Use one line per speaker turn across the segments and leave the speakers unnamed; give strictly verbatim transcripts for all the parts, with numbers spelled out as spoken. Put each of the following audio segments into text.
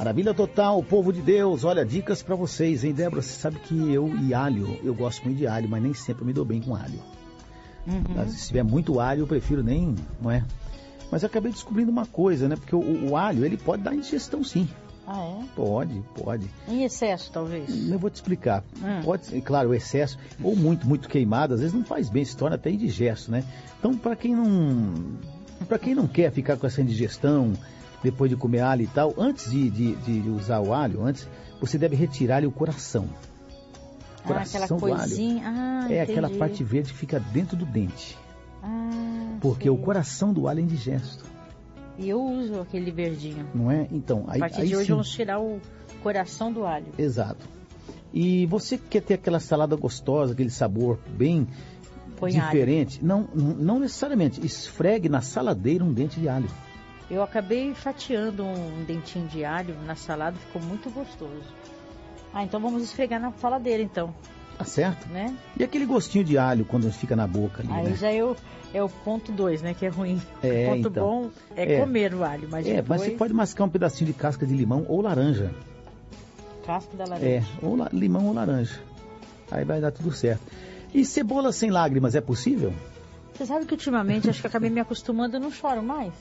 Maravilha total, povo de Deus. Olha, dicas pra vocês, hein, Débora? Você sabe que eu e alho, eu gosto muito de alho, mas nem sempre eu me dou bem com alho. Uhum. Se tiver muito alho, eu prefiro nem, não é? Mas eu acabei descobrindo uma coisa, né? Porque o, o alho, ele pode dar indigestão, sim.
Ah, é?
Pode, pode.
Em excesso, talvez?
Eu vou te explicar.
Hum.
Pode ser, claro, o excesso, ou muito, muito queimado, às vezes não faz bem, se torna até indigesto, né? Então, para quem não, para quem não quer ficar com essa indigestão depois de comer alho e tal, antes de, de, de usar o alho, antes, você deve retirar o coração. O coração
ah, aquela
do
coisinha.
alho.
Ah,
é
entendi.
aquela parte verde que fica dentro do dente.
Ah,
porque
sei.
O coração do alho é indigesto.
E eu uso aquele verdinho.
Não é? Então,
a
aí,
partir
aí
de hoje
sim.
vamos tirar o coração do alho.
Exato. E você quer ter aquela salada gostosa, aquele sabor bem
Põe
diferente?
Alho.
Não, não necessariamente. Esfregue na saladeira um dente de alho.
Eu acabei fatiando um dentinho de alho na salada, ficou muito gostoso. Ah, então vamos esfregar na saladeira, então.
Tá certo?
Né?
E aquele gostinho de alho quando fica na boca ali,
Aí
né?
já é o, é o ponto dois, né? Que é ruim.
É,
o ponto
então.
bom é,
É.
comer o alho, mas
É,
depois...
mas você pode mascar um pedacinho de casca de limão ou laranja.
Casca da laranja.
É, ou la- limão ou laranja. Aí vai dar tudo certo. E cebola sem lágrimas é possível?
Você sabe que ultimamente, acho que eu acabei me acostumando, eu não choro mais.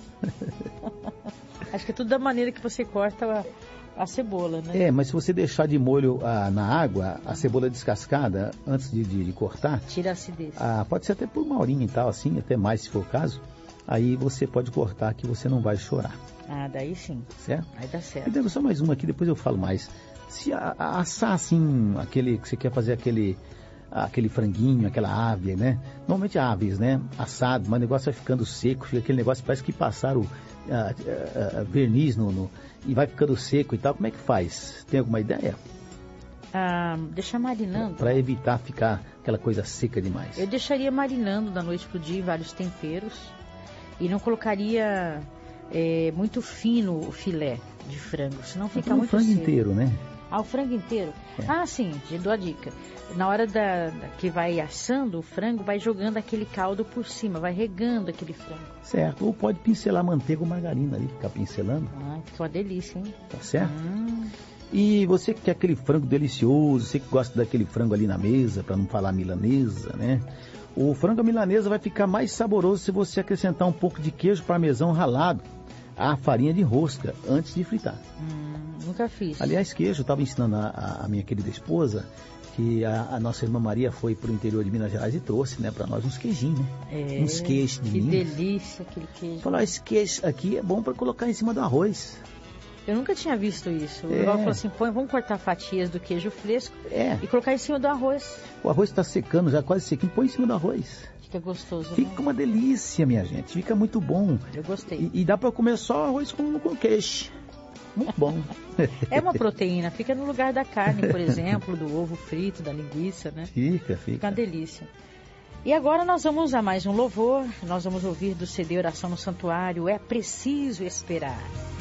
Acho que é tudo da maneira que você corta a, a cebola, né?
É, mas se você deixar de molho ah, na água, a cebola descascada, antes de, de, de cortar...
Tira a acidez.
Ah, pode ser até por uma horinha e tal, assim, até mais se for o caso. Aí você pode cortar que você não vai chorar.
Ah, daí sim.
Certo?
Aí dá
E
certo.
tem só mais uma aqui, depois eu falo mais. Se a, a, assar assim, aquele que você quer fazer aquele, aquele franguinho, aquela ave, né? Normalmente aves, né? Assado, mas o negócio vai ficando seco, fica aquele negócio, parece que passaram ah, ah, verniz no, no, e vai ficando seco e tal. Como é que faz? Tem alguma ideia?
Ah, deixar marinando.
Para evitar ficar aquela coisa seca demais.
Eu deixaria marinando da noite pro dia em vários temperos. E não colocaria é, muito fino o filé de frango, senão fica
o
muito
frango
seco.
inteiro, né?
Ah, o frango inteiro?
É.
Ah, sim, te dou a dica. Na hora da, da- que vai assando o frango, vai jogando aquele caldo por cima, vai regando aquele frango.
Certo. Ou pode pincelar manteiga ou margarina ali, ficar pincelando,
Ah, fica uma delícia, hein?
tá certo?
Hum,
E você que quer aquele frango delicioso, você que gosta daquele frango ali na mesa, para não falar milanesa, né? O frango à milanesa vai ficar mais saboroso se você acrescentar um pouco de queijo parmesão ralado à farinha de rosca antes de fritar.
hum, nunca fiz.
Aliás, queijo, eu estava ensinando a, a- a minha querida esposa que a, a nossa irmã Maria foi para o interior de Minas Gerais e trouxe, né, para nós uns queijinhos, né?
É,
Uns queijos de
que
Minas.
delícia aquele queijo.
Falou, esse queijo aqui é bom para colocar em cima do arroz.
Eu nunca tinha visto isso. O
É.
Igual falou assim, põe, vamos cortar fatias do queijo fresco
É,
e colocar em cima do arroz.
o arroz está secando, já quase sequinho, põe em cima do arroz.
Fica gostoso,
Fica
né?
uma delícia, minha gente. Fica muito bom.
Eu gostei.
E, e dá para comer só arroz com, com queijo. Muito bom.
É uma proteína, fica no lugar da carne, por exemplo, do ovo frito, da linguiça, né?
Fica,
Fica
fica.
uma delícia. E agora nós vamos a mais um louvor. Nós vamos ouvir do C D Oração no Santuário, É Preciso Esperar.